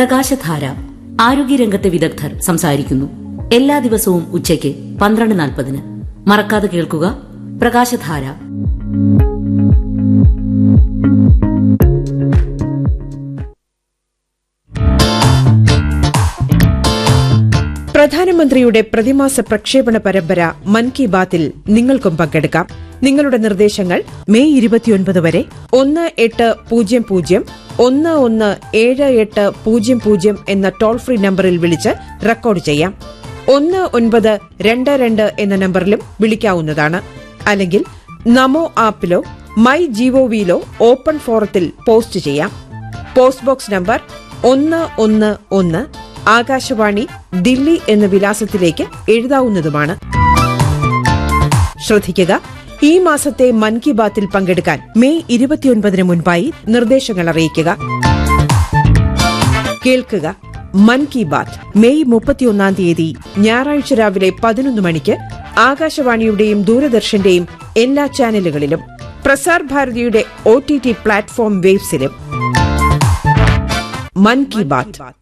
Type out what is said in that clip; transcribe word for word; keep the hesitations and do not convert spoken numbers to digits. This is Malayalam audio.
പ്രകാശധാര. ആരോഗ്യരംഗത്തെ വിദഗ്ധർ സംസാരിക്കുന്നു. എല്ലാ ദിവസവും ഉച്ചയ്ക്ക് പന്ത്രണ്ട് നാൽപ്പതിന്. മറക്കാതെ കേൾക്കുക പ്രകാശധാര. പ്രധാനമന്ത്രിയുടെ പ്രതിമാസ പ്രക്ഷേപണ പരമ്പര മൻ കി ബാത്തിൽ നിങ്ങൾക്കും പങ്കെടുക്കാം. നിങ്ങളുടെ നിർദ്ദേശങ്ങൾ മെയ് ഇരുപത്തിയൊൻപത് വരെ ഒന്ന് എട്ട് പൂജ്യം പൂജ്യം ഒന്ന് ഒന്ന് ഏഴ് എട്ട് പൂജ്യം പൂജ്യം എന്ന ടോൾ ഫ്രീ നമ്പറിൽ വിളിച്ച് റെക്കോർഡ് ചെയ്യാം. ഒന്ന് ഒൻപത് രണ്ട് രണ്ട് എന്ന നമ്പറിലും വിളിക്കാവുന്നതാണ്. അല്ലെങ്കിൽ നമോ ആപ്പിലോ മൈ ജിഒവിയിലോ ഓപ്പൺ ഫോറത്തിൽ പോസ്റ്റ് ചെയ്യാം. പോസ്റ്റ് ബോക്സ് നമ്പർ ഒന്ന് ഒന്ന് ഒന്ന് ആകാശവാണി, ദില്ലി എന്ന വിലാസത്തിലേക്ക് എഴുതാവുന്നതുമാണ്. ശ്രദ്ധിക്കുക, ഈ മാസത്തെ മൻ കി ബാത്തിൽ പങ്കെടുക്കാൻ മെയ് ഇരുപത്തിയൊൻപതിന് മുൻപായി നിർദ്ദേശങ്ങൾ അറിയിക്കുക. കേൾക്കുക, മൻ കി ബാത്ത് മെയ് മുപ്പത്തിയൊന്നാം തീയതി ഞായറാഴ്ച രാവിലെ പതിനൊന്ന് മണിക്ക് ആകാശവാണിയുടെയും ദൂരദർശന്റെയും എല്ലാ ചാനലുകളിലും Prasar ഭാരതിയുടെ O T T platform വേബ്സിലും. മൻ കി ബാത്ത്.